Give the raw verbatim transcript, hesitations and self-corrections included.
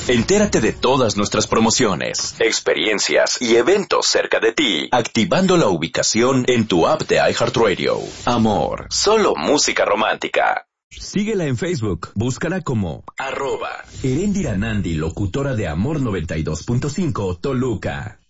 Entérate de todas nuestras promociones, experiencias y eventos cerca de ti, activando la ubicación en tu app de iHeartRadio. Amor, solo música romántica. Síguela en Facebook, búscala como arroba Eréndira Nandi, locutora de Amor noventa y dos punto cinco Toluca.